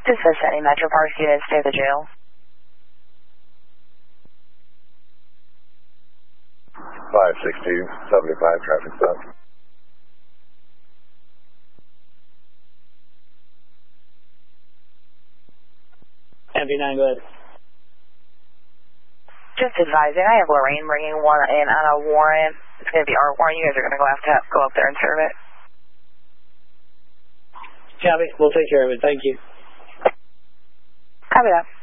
This is City Metro Parks unit, stay at the jail. 56275 traffic stop. MV9, go ahead. Just advising, I have Lorraine bringing one in on a warrant. It's going to be our warrant. You guys are going to have to go up there and serve it. Copy. We'll take care of it. Thank you. Copy that.